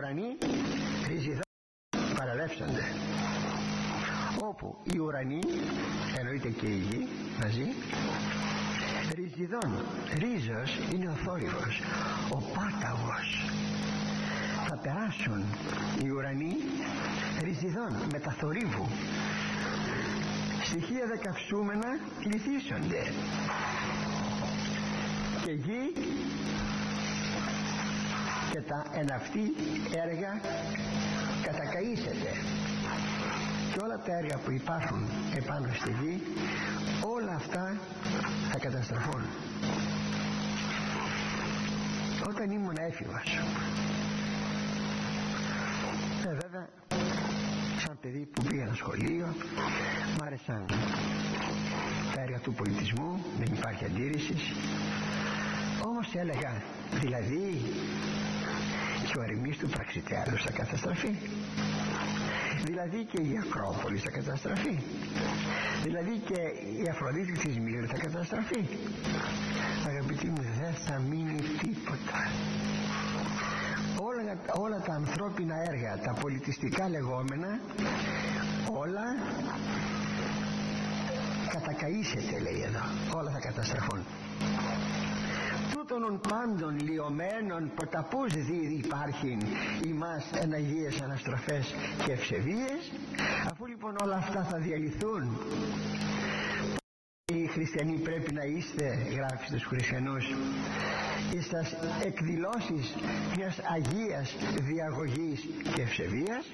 ουρανοί ριζιδών παραλέψονται, όπου οι ουρανοί, εννοείται και η γη μαζί, ριζιδών, ρίζος είναι ο θόρυβος, ο πάταγος. Θα περάσουν οι ουρανοί ριζιδών, μεταθορύβου, στοιχεία δεκαυσούμενα λυθίσονται, και γη και τα εναυτή έργα κατακαΐσεται, και όλα τα έργα που υπάρχουν επάνω στη γη, όλα αυτά θα καταστραφούν. Όταν ήμουν έφηβος, βέβαια σαν παιδί που πήγα ένα σχολείο, μ' άρεσαν τα έργα του πολιτισμού, δεν υπάρχει αντίρρηση, όμως έλεγα, δηλαδή και ο Ερημής του Πραξιτέατρου θα καταστραφεί, δηλαδή και η Ακρόπολη θα καταστραφεί, δηλαδή και η Αφροδίτη της Μήλου θα καταστραφεί. Αγαπητοί μου, δεν θα μείνει τίποτα. Όλα τα ανθρώπινα έργα, τα πολιτιστικά λεγόμενα, όλα κατακαΐσεται, λέει εδώ, όλα θα καταστραφούν. Τούτων πάντων λιωμένων ποταπούς δι υπάρχει ημάς εν αγίες αναστροφές και ευσεβίες. Αφού λοιπόν όλα αυτά θα διαλυθούν, οι χριστιανοί πρέπει να είστε, γράφει στους χριστιανούς, στις εκδηλώσεις μιας αγίας διαγωγής και ευσεβίας,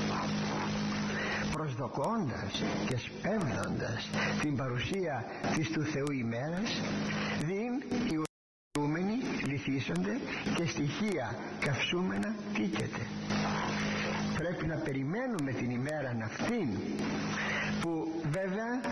προσδοκώντας και σπέβδοντας την παρουσία της του Θεού ημέρας, δίν οι ουρανούμενοι λυθίσονται και στοιχεία καυσούμενα τίκεται. Πρέπει να περιμένουμε την ημέρα αυτήν, που βέβαια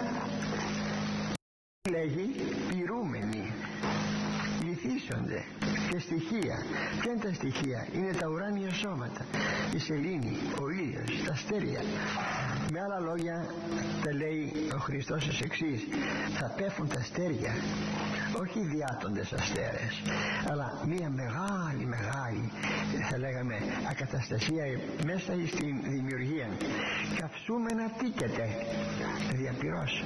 λέγει πυρούμενοι λυθίσονται και στοιχεία. Ποια είναι τα στοιχεία? Είναι τα ουράνια σώματα, η σελήνη, ο ήλιος, τα αστέρια. Με άλλα λόγια τα λέει ο Χριστός ως εξής: θα πέφτουν τα αστέρια, όχι διάτοντες αστέρες, αλλά μια μεγάλη θα λέγαμε ακαταστασία μέσα στην δημιουργία. Καυσούμενα τίκεται, διαπυρός.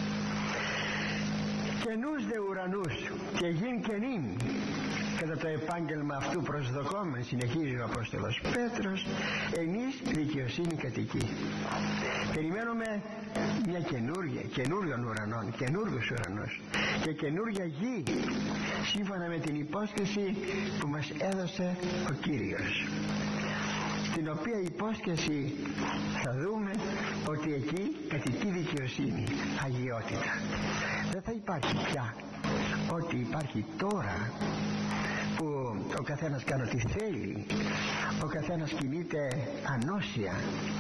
Καινούς δε ουρανούς και γιν καινήν, κατά το επάγγελμα αυτού προσδοκόμεν, συνεχίζει ο Απόστολος Πέτρος, ενής δικαιοσύνη κατοικεί. Περιμένουμε μια καινούριων ουρανών, καινούριους ουρανούς και καινούρια γη, σύμφωνα με την υπόσχεση που μας έδωσε ο Κύριος, την οποία υπόσχεση θα δούμε ότι εκεί κατοικεί δικαιοσύνη, αγιότητα. Δεν θα υπάρχει πια ό,τι υπάρχει τώρα, που ο καθένας κάνει ό,τι θέλει, ο καθένας κινείται ανώσια.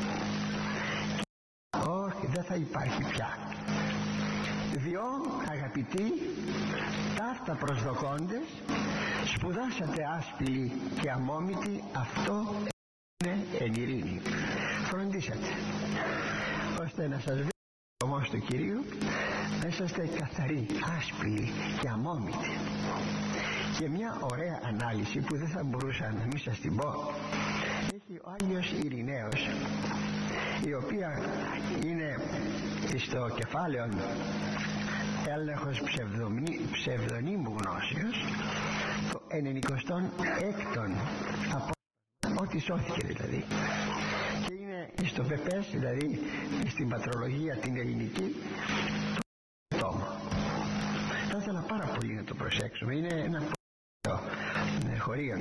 Όχι, δεν θα υπάρχει πια. Διό, αγαπητοί, ταύτα προσδοκώντες, σπουδάσατε άσπηλοι και αμόμητοι, αυτό είναι εν ειρήνη. Φροντίσατε ώστε να σας βρει ο ομός του Κυρίου, να είσαστε καθαροί, άσπηλοι και αμόμητοι. Και μια ωραία ανάλυση που δεν θα μπορούσα να μην σας την πω, έχει ο Άγιος Ειρηναίος, η οποία είναι στο κεφάλαιο έλεγχος ψευδονύμου γνώσεως, το 96ο από ό,τι σώθηκε δηλαδή, και είναι στο ΠΕΠΕΣ, δηλαδή στην πατρολογία την ελληνική, το τόμο. Θα ήθελα πάρα πολύ να το προσέξουμε, είναι ένα χωρίο,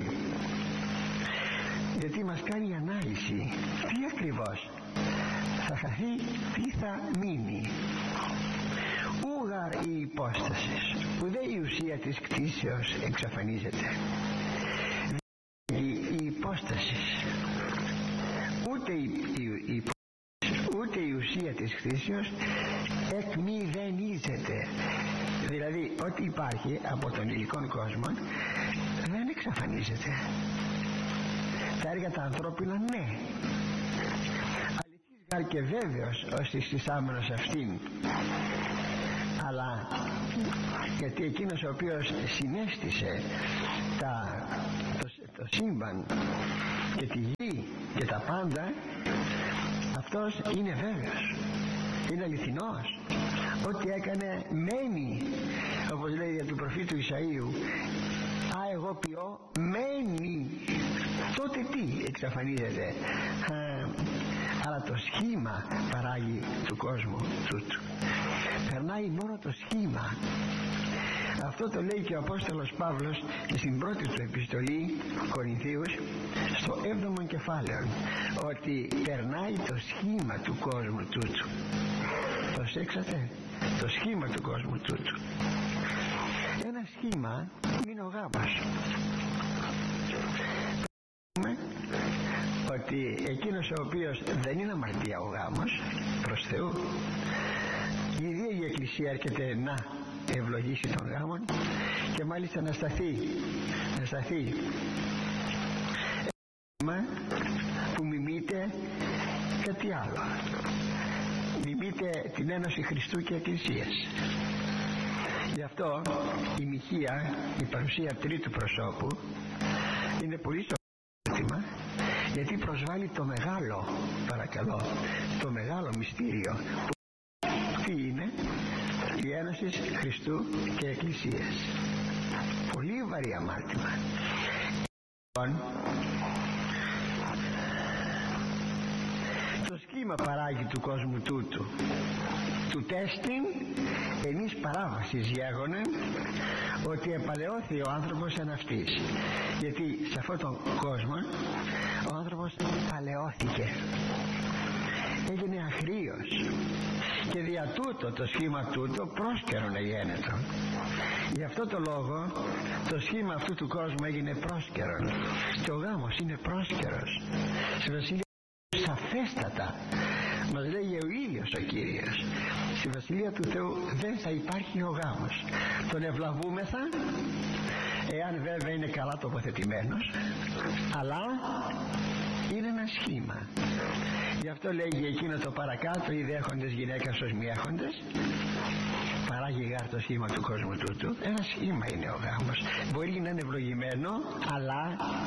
γιατί μας κάνει ανάλυση τι ακριβώς θα χαθεί, τι θα μείνει. Ούγαρ η υπόσταση, ουδέ η ουσία της κτήσεως εξαφανίζεται. Η υπόσταση, ούτε η ουσία της κτήσεως εκμηδενίζεται. Δηλαδή ό,τι υπάρχει από τον υλικό κόσμο δεν εξαφανίζεται. Τα έργα τα ανθρώπινα ναι, αληθής γάρ και βέβαιος ως ειστησάμενος αυτήν, αλλά γιατί εκείνος ο οποίος συνέστησε το σύμπαν και τη γη και τα πάντα, αυτός είναι βέβαιος, είναι αληθινός. Ό,τι έκανε μένει, όπως λέει για του προφήτου Ισαΐου, εγώ ποιώ, μένει. Τότε τι εξαφανίζεται? Αλλά το σχήμα παράγει του κόσμου τούτου. Περνάει μόνο το σχήμα. Αυτό το λέει και ο Απόστολος Παύλος στην πρώτη του επιστολή Κορινθίους, στο 7ο κεφάλαιο, ότι περνάει το σχήμα του κόσμου τούτου. Προσέξατε, το σχήμα του κόσμου τούτου. Ένα σχήμα είναι ο γάμος. Ότι εκείνος ο οποίος δεν είναι αμαρτία ο γάμος προς Θεού, η ίδια η Εκκλησία έρχεται να ευλογήσει τον γάμον και μάλιστα να σταθεί που μιμείται κάτι άλλο. Μιμείται την ένωση Χριστού και Εκκλησίας. Γι' αυτό η μοιχεία, η παρουσία τρίτου προσώπου, είναι πολύ σωστά, γιατί προσβάλλει το μεγάλο, παρακαλώ, το μεγάλο μυστήριο που τι είναι? Η ένωση Χριστού και Εκκλησίας. Πολύ βαρύ αμάρτημα. Το σχήμα παράγει του κόσμου τούτου, του τέστην ενής παράβασης γέγονε, ότι επαλαιώθη ο άνθρωπος εν αυτής. Γιατί σε αυτόν τον κόσμο ο άνθρωπος παλαιώθηκε, έγινε αχρήος, και δια τούτο το σχήμα τούτο πρόσκαιρον εγένετο. Γι' αυτό το λόγο το σχήμα αυτού του κόσμου έγινε πρόσκαιρον, και ο γάμος είναι πρόσκαιρος. Στη Βασιλεία σαφέστατα μας λέγει ο ίδιος ο Κύριος, στη Βασιλεία του Θεού δεν θα υπάρχει ο γάμος. Τον ευλαβούμεθα, εάν βέβαια είναι καλά τοποθετημένος, αλλά είναι ένα σχήμα. Γι' αυτό λέγει εκείνο το παρακάτω, οι δέχοντες γυναίκας ως μη έχοντες, παράγει γάρ το σχήμα του κόσμου τούτου. Ένα σχήμα είναι ο γάμος. Μπορεί να είναι ευλογημένο, αλλά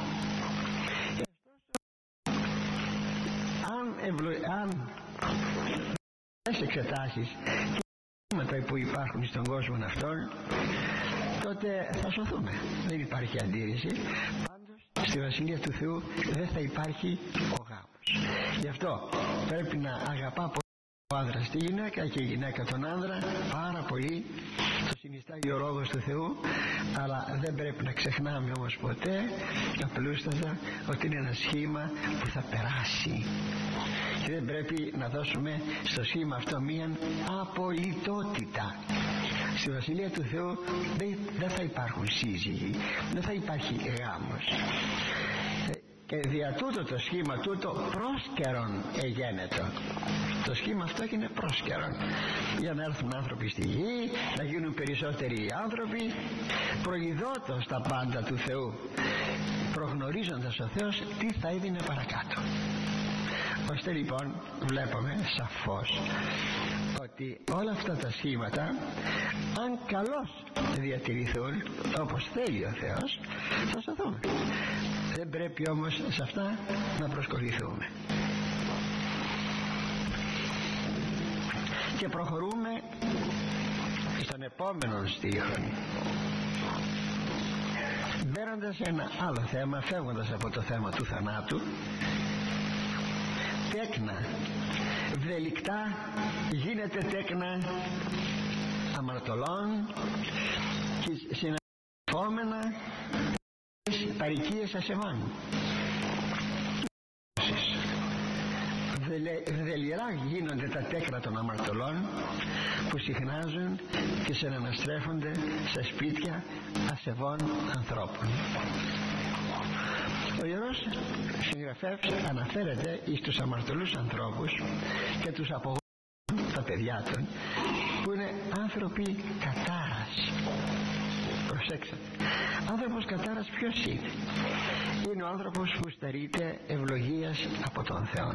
αν εξετάσεις και τα που υπάρχουν στον κόσμο αυτόν, τότε θα σωθούμε. Δεν υπάρχει αντίρρηση. Πάντως στη Βασιλεία του Θεού δεν θα υπάρχει ο γάμος. Γι' αυτό πρέπει να αγαπά πολύ ο άνδρας τη γυναίκα και η γυναίκα τον άνδρα πάρα πολύ. Το συνιστάει ο λόγος του Θεού, αλλά δεν πρέπει να ξεχνάμε όμως ποτέ απλούστατα ότι είναι ένα σχήμα που θα περάσει, και δεν πρέπει να δώσουμε στο σχήμα αυτό μία απολυτότητα. Στη Βασιλεία του Θεού δεν θα υπάρχουν σύζυγοι, δεν θα υπάρχει γάμος, και δια τούτο το σχήμα τούτο πρόσκαιρον εγένετο. Το σχήμα αυτό έγινε πρόσκαιρον για να έρθουν άνθρωποι στη γη, να γίνουν περισσότεροι άνθρωποι, προειδότως τα πάντα του Θεού, προγνωρίζοντας ο Θεός τι θα έδινε παρακάτω. Ώστε λοιπόν βλέπουμε σαφώς ότι όλα αυτά τα σχήματα, αν καλώς διατηρηθούν όπως θέλει ο Θεός, θα σωθούμε. Δεν πρέπει όμως σε αυτά να προσκοληθούμε. Και προχωρούμε στον επόμενο στίχο, μπαίνοντας σε ένα άλλο θέμα, φεύγοντας από το θέμα του θανάτου. Τέκνα, βδελικτά γίνεται τέκνα αμαρτωλών και συναντώμενα παροικίες ασεβών. Δελειρά γίνονται τα τέκνα των αμαρτωλών που συχνάζουν και συναναστρέφονται σε σπίτια ασεβών ανθρώπων. Ο Ιερός Συγγραφέας αναφέρεται εις τους αμαρτωλούς ανθρώπους και τους απογόνους, τα παιδιά των, που είναι άνθρωποι κατάρας. Προσέξτε, άνθρωπος κατάρας ποιος είναι? Είναι ο άνθρωπος που στερείται ευλογίας από τον Θεό,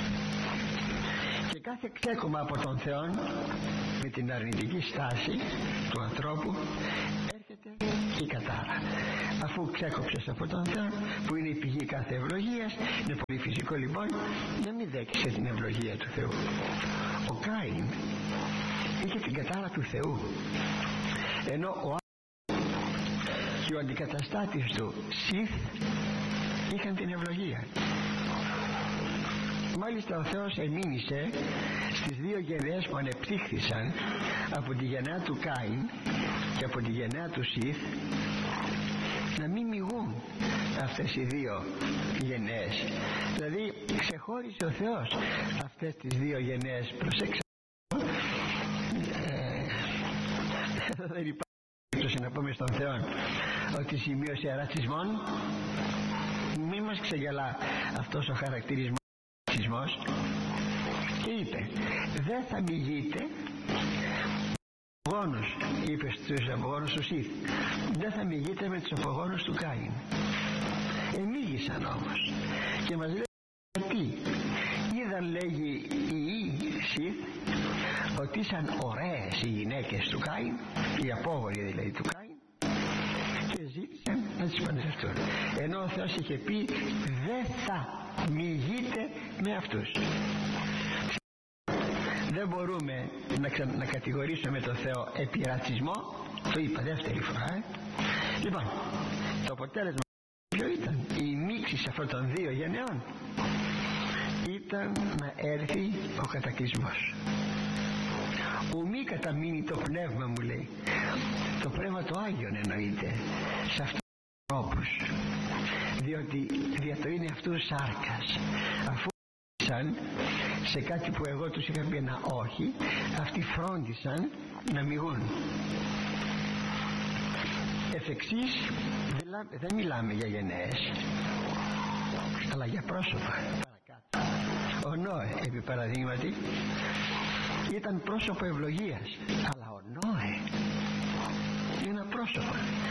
και κάθε ξέκομμα από τον Θεό με την αρνητική στάση του ανθρώπου έρχεται γίνεται η κατάρα. Αφού ξέκοψες από τον Θεό που είναι η πηγή κάθε ευλογίας, είναι πολύ φυσικό λοιπόν να μην δέξεις την ευλογία του Θεού. Ο Κάιν είχε την κατάρα του Θεού, ενώ ο και ο αντικαταστάτης του Σιθ είχαν την ευλογία. Μάλιστα ο Θεός εμήνυσε στις δύο γενναίες που ανεπτύχθησαν από τη γενναία του Κάιν και από τη γενναία του Σιθ να μην μηγούν αυτές οι δύο γενναίες. Δηλαδή ξεχώρισε ο Θεός αυτές τις δύο γενναίες. Προσέξτε, δεν υπάρχει να πούμε στον Θεό ότι σημείωσε ρατσισμόν. Μη μας ξεγελά αυτός ο χαρακτηρισμός. Και είπε, δεν θα μηγείτε απογόνους, είπε στους απογόνους του Σιθ, δεν θα μηγείτε με τους απογόνους του Κάιν. Εμίγησαν όμως και μας λέει γιατί. Είδαν, λέγει η Σιθ, ότι ήσαν ωραίες οι γυναίκες του Κάιν, οι απόγονοι δηλαδή του Κάιν, και ζήτησαν να τις παντρευτούν, ενώ ο Θεός είχε πει δεν θα μηγείτε με αυτούς. Δεν μπορούμε να κατηγορήσουμε τον Θεό επί ρατσισμό, το είπα δεύτερη φορά. Λοιπόν, το αποτέλεσμα ποιο ήταν? Η μίξη αυτών των δύο γενεών ήταν να έρθει ο κατακλυσμός. Ουμή καταμείνει το πνεύμα, μου λέει, το πνεύμα το Άγιον εννοείται σε αυτούς τους ανθρώπους, διότι διατοίνει αυτούς σάρκας. Αφού σε κάτι που εγώ τους είχα πει ένα όχι, αυτοί φρόντισαν να μηγούν. Εφ' εξής δεν μιλάμε για γενναίες, αλλά για πρόσωπα. Ο Νόε, επί παραδείγματι, ήταν πρόσωπο ευλογίας, αλλά ο Νόε είναι ένα πρόσωπο.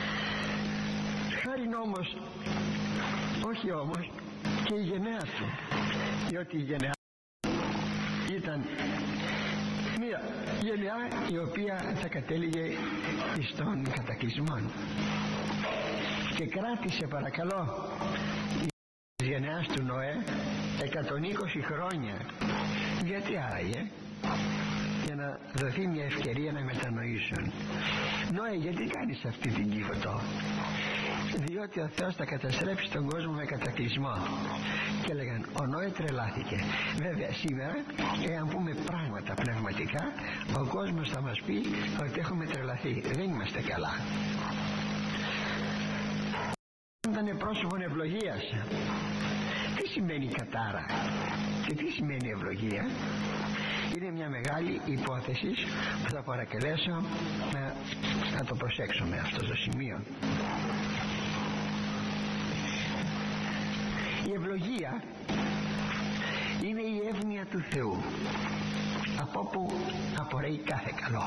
Χάριν όμως, όχι όμως και η γενναία του, διότι η γενναία ήταν μια γενναία η οποία θα κατέληγε στον κατακλυσμό, και κράτησε, παρακαλώ, η γενναίας του Νοέ 120 χρόνια. Γιατί άραγε? Για να δοθεί μια ευκαιρία να μετανοήσουν. Νόε, γιατί κάνεις αυτή την κύβωτο? Διότι ο Θεός θα καταστρέψει τον κόσμο με κατακλυσμό. Και έλεγαν, ο Νόε τρελάθηκε. Βέβαια σήμερα, εάν πούμε πράγματα πνευματικά, ο κόσμος θα μας πει ότι έχουμε τρελαθεί. Δεν είμαστε καλά. Ήταν πρόσωπον ευλογίας. Τι σημαίνει κατάρα και τι σημαίνει ευλογία? Είναι μια μεγάλη υπόθεση που θα παρακαλέσω να το προσέξουμε αυτό το σημείο. Η ευλογία είναι η εύνοια του Θεού, από όπου απορρέει κάθε καλό.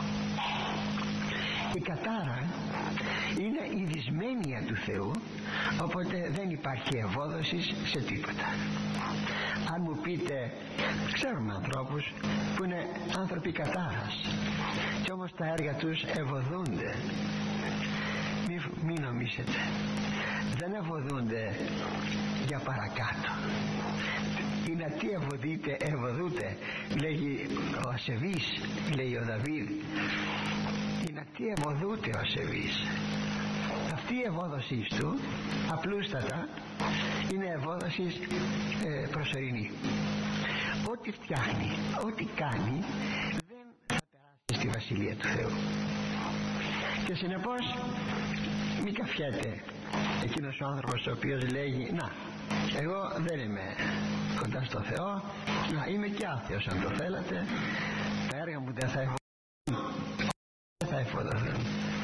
Η κατάρα είναι η δυσμένεια του Θεού, οπότε δεν υπάρχει ευόδοση σε τίποτα. Αν μου πείτε, ξέρουμε ανθρώπους που είναι άνθρωποι κατάρας και όμως τα έργα τους ευωδούνται. Μην νομίζετε, δεν ευωδούνται για παρακάτω. Είναι τι ευωδούνται, λέγει ο ασεβής, λέει ο Δαβίδ. Είναι τι ευωδούνται ο ασεβής. Αυτή η ευόδοσή του απλούστατα είναι ευόδοση προσωρινή. Ό,τι φτιάχνει, ό,τι κάνει, δεν θα περάσει στη Βασιλεία του Θεού. Και συνεπώς μη καφιέται εκείνος ο άνθρωπος ο οποίος λέγει, να, εγώ δεν είμαι κοντά στο Θεό, να, είμαι και άθεος αν το θέλατε, τα έργα μου δεν θα εφοδοθούν.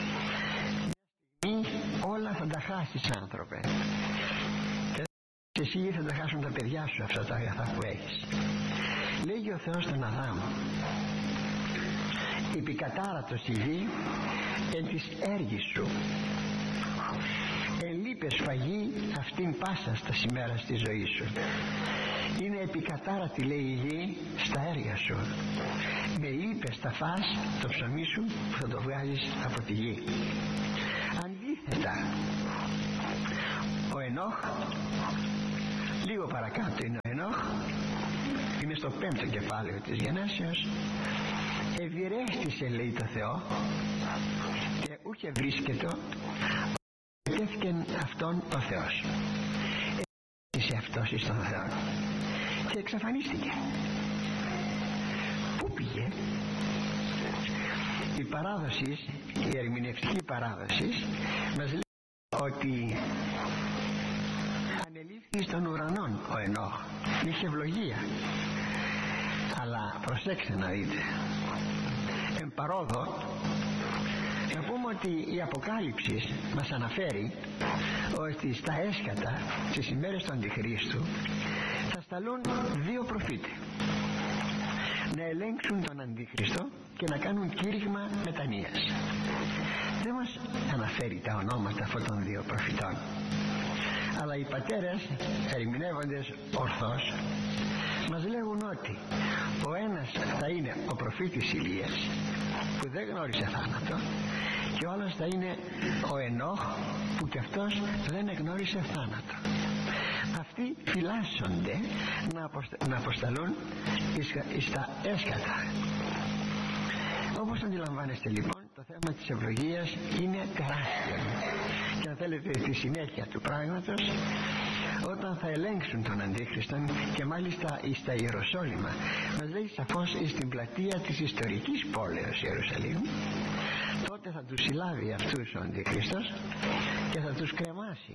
Όλα θα τα χάσεις, άνθρωπε, και εσύ θα τα χάσουν τα παιδιά σου αυτά τα αγαθά που έχεις. Λέγει ο Θεός στον Αδάμ, επικατάρατος η γη εν της έργης σου, εν λείπες φαγή αυτήν πάσα στα σημέρα στη ζωή σου. Είναι επικατάρατη, λέει, η γη στα έργα σου. Με λείπες θα φας το ψωμί σου που θα το βγάλεις από τη γη. Αν Ενόχ, λίγο παρακάτω είναι ο Ενόχ, είναι στο 5ο κεφάλαιο της Γενέσεως. Ευηρέστησε, λέει, το Θεό και ούκε βρίσκεται, τέθηκεν αυτόν ο Θεός. Ευηρέστησε αυτός εις τον Θεό και εξαφανίστηκε. Πού πήγε? Η παράδοση, η ερμηνευτική παράδοση μας λέει ότι ανελήφθη στον ουρανόν ο Ενόχ, είχε ευλογία. Αλλά προσέξτε να δείτε, εν παρόδο να πούμε ότι η Αποκάλυψη μας αναφέρει ότι στα έσκατα στις ημέρες του Αντιχρίστου θα σταλούν δύο προφήτες να ελέγξουν τον Αντίχριστο και να κάνουν κήρυγμα μετανοίας. Δεν μας αναφέρει τα ονόματα αυτών των δύο προφητών, αλλά οι πατέρες, ερμηνεύοντες ορθώς, μας λέγουν ότι ο ένας θα είναι ο προφήτης Ηλίας, που δεν γνώρισε θάνατο, και ο άλλος θα είναι ο Ενόχ, που κι αυτός δεν εγνώρισε θάνατο. Αυτοί φυλάσσονται να αποσταλούν εις τα έσκατα. Όπως αντιλαμβάνεστε λοιπόν, το θέμα της ευλογίας είναι τεράστιο, και αν θέλετε τη συνέχεια του πράγματος, όταν θα ελέγξουν τον Αντίχριστον, και μάλιστα εις τα Ιεροσόλυμα, μας λέει σαφώς εις την πλατεία της ιστορικής πόλεως Ιερουσαλήμ, τότε θα τους συλλάβει αυτούς ο Αντίχριστος και θα τους κρεμάσει.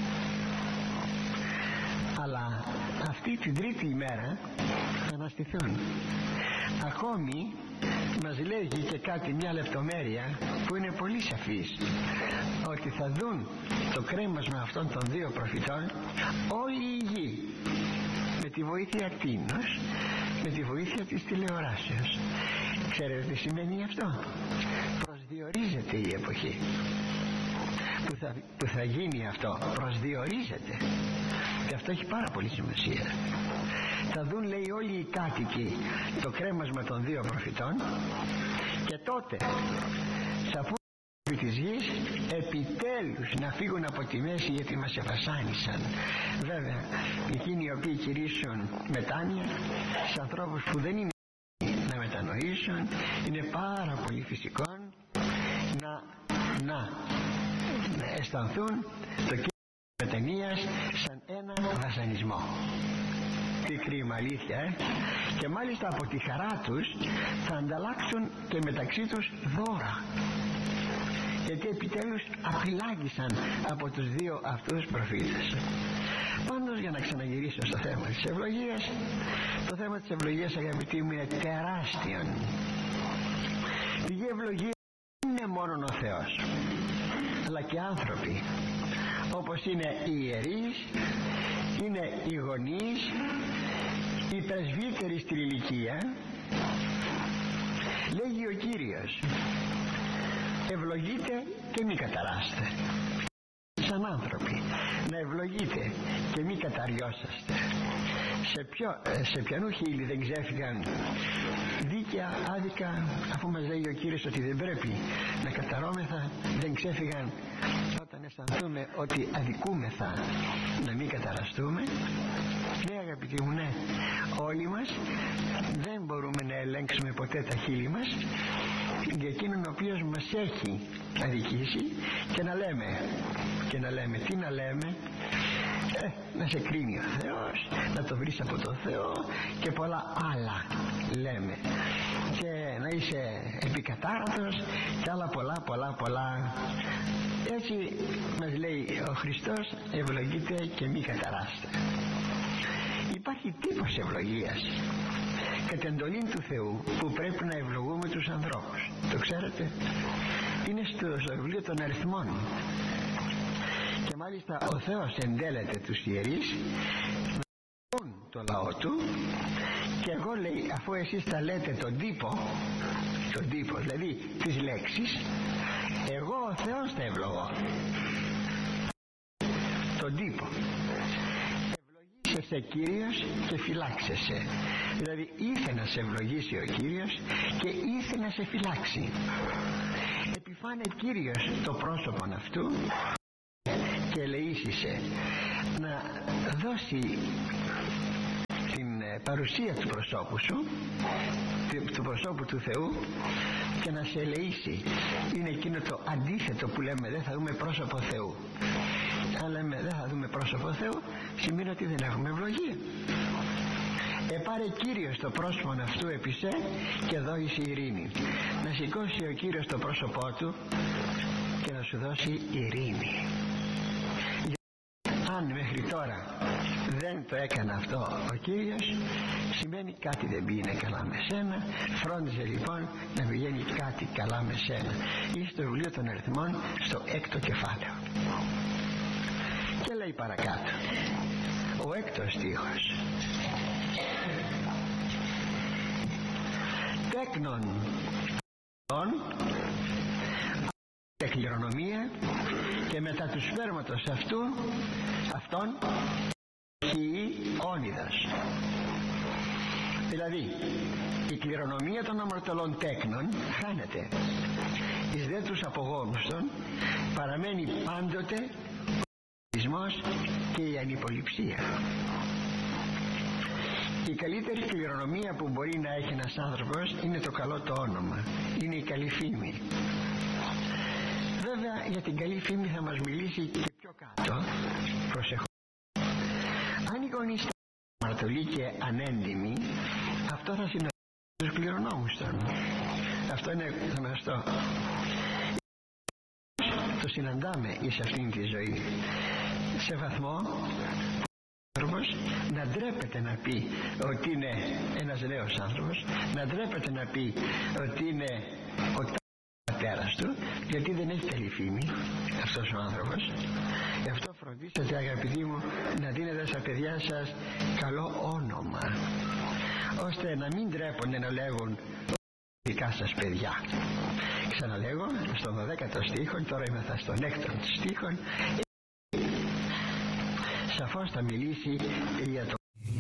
Αλλά αυτή την τρίτη ημέρα θα αναστηθούν. Ακόμη μας λέγει και κάτι, μια λεπτομέρεια που είναι πολύ σαφής, ότι θα δουν το κρέμασμα αυτών των δύο προφητών όλη η γη, με τη βοήθεια κτίνος, με τη βοήθεια της τηλεοράσεως. Ξέρετε τι σημαίνει αυτό? Προσδιορίζεται η εποχή που θα γίνει αυτό, προσδιορίζεται, και αυτό έχει πάρα πολύ σημασία. Θα δουν, λέει, όλοι οι κάτοικοι το κρέμασμα των δύο προφητών, και τότε θα πούν της γης επιτέλους να φύγουν από τη μέση, γιατί μας εφασάνισαν. Βέβαια εκείνοι οι οποίοι κηρύσσουν μετάνοια σε ανθρώπους που δεν είναι να μετανοήσουν, είναι πάρα πολύ φυσικό να αισθανθούν το κίνημα μετανοίας σαν ένα βασανισμό. Τι κρίμα, αλήθεια, και μάλιστα από τη χαρά τους θα ανταλλάξουν και μεταξύ τους δώρα, γιατί επιτέλους απειλάγησαν από τους δύο αυτούς προφήτες. Πάντως, για να ξαναγυρίσω στο θέμα της ευλογίας, το θέμα της ευλογίας, αγαπητοί μου, είναι τεράστιο. Η ευλογία δεν είναι μόνο ο Θεός, αλλά και άνθρωποι, όπως είναι οι ιερείς, είναι οι γονείς, οι πρεσβύτεροι στην ηλικία. Λέγει ο Κύριος, ευλογείτε και μη καταράστε. Σαν άνθρωποι να ευλογείτε και μη καταριώσαστε. Σε ποιανού χείλη δεν ξέφυγαν δίκαια, άδικα, αφού μας λέει ο Κύριος ότι δεν πρέπει να καταρώμεθα, δεν ξέφυγαν όταν αισθανθούμε ότι αδικούμεθα να μην καταραστούμε. Ναι, αγαπητοί μου, ναι, όλοι μας δεν μπορούμε να ελέγξουμε ποτέ τα χείλη μας για εκείνον ο οποίος μας έχει αδικήσει, και να λέμε τι να λέμε, να σε κρίνει ο Θεός, να το βρεις από τον Θεό και πολλά άλλα λέμε, και να είσαι επικατάρατος και άλλα πολλά. Έτσι μας λέει ο Χριστός, ευλογείτε και μη καταράστε. Υπάρχει τύπος ευλογίας κατ' εντολή του Θεού που πρέπει να ευλογούμε τους ανθρώπους. Το ξέρετε, είναι στο βιβλίο των αριθμών, και μάλιστα ο Θεός εντέλεται τους ιερείς να ευλογούν το λαό του, και εγώ, λέει, αφού εσείς θα λέτε τον τύπο δηλαδή τις λέξεις, εγώ ο Θεός θα ευλογώ τον τύπο. Ευλογήσεσαι Κύριος και φυλάξεσαι. Δηλαδή ήρθε να σε ευλογήσει ο Κύριος και ήρθε να σε φυλάξει. Επιφάνε Κύριος το πρόσωπον αυτού και ελεήσισε. να δώσει την παρουσία του προσώπου σου, του προσώπου του Θεού, και να σε ελεήσει. Είναι εκείνο το αντίθετο που λέμε δεν θα δούμε πρόσωπο Θεού. Αν λέμε δεν θα δούμε πρόσωπο Θεού, σημαίνει ότι δεν έχουμε ευλογία. Επάρε Κύριος το πρόσωπο αυτού επισέ και δώσει ειρήνη. Να σηκώσει ο Κύριος το πρόσωπό του και να σου δώσει ειρήνη. Αν μέχρι τώρα δεν το έκανε αυτό ο Κύριος, σημαίνει κάτι δεν πήγαινε καλά με σένα. Φρόντιζε λοιπόν να πηγαίνει κάτι καλά με σένα. Ή στο βιβλίο των Αριθμών, στο 6ο κεφάλαιο. Και λέει παρακάτω ο 6ος στίχος: τέκνον κληρονομία, και μετά του σπέρματος αυτών χει όνειδος. Δηλαδή η κληρονομία των αμαρτωλών τέκνων χάνεται, εις δε τους απογόνους των παραμένει πάντοτε ο ισμός και η ανυποληψία. Η καλύτερη κληρονομία που μπορεί να έχει ένας άνθρωπος είναι το καλό το όνομα, είναι η καλή φήμη. Βέβαια για την καλή φήμη θα μας μιλήσει και πιο κάτω. Προσεχώ. Αν οι γονείς ήταν αμαρτωλοί και ανέντιμοι, αυτό θα συναντήσει τους κληρονόμους των. Αυτό είναι γνωστό. Το συναντάμε εις αυτήν τη ζωή σε βαθμό να ντρέπεται να πει ότι είναι ένας νέος άνθρωπος, να ντρέπεται να πει ότι είναι ο πατέρας του, γιατί δεν έχει καλή φήμη αυτός ο άνθρωπος. Γι' αυτό φροντίστε, αγαπητοί μου, να δίνετε στα παιδιά σας καλό όνομα, ώστε να μην ντρέπονται να λέγουν δικά σας παιδιά. Ξαναλέγω, στον 12ο στίχο, τώρα είμαστε στον 6ο στίχο, σαφώς θα μιλήσει για το